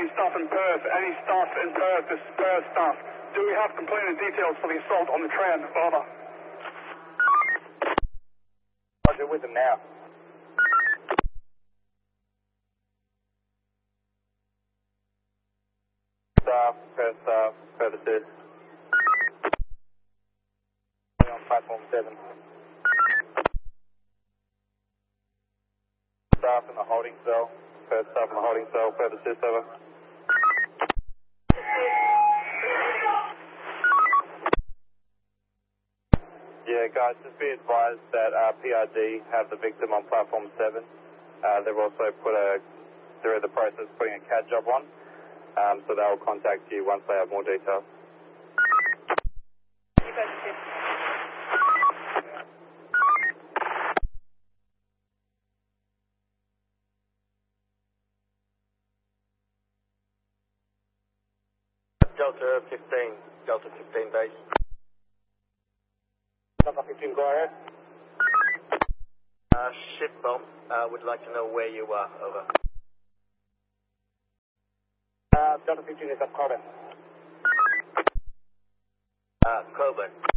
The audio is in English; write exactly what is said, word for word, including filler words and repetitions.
any staff in Perth, any staff in Perth, this is Perth staff. Do we have complete details for the assault on the train? Over. Roger, with them now. Staff, Perth staff, Perth assist. On platform seven. Staff in the holding cell, Perth staff in the holding cell, Perth assist, over. Yeah, guys, just be advised that uh, P R D have the victim on platform seven. Uh, they've also put a, they're in the process of putting a C A D job on, um, so they'll contact you once they have more details. Delta fifteen, Delta fifteen base. Delta fifteen, go ahead. Uh, ship bomb, uh, would like to know where you are, over. Uh, Delta fifteen is at Coburn. Uh, Coburn.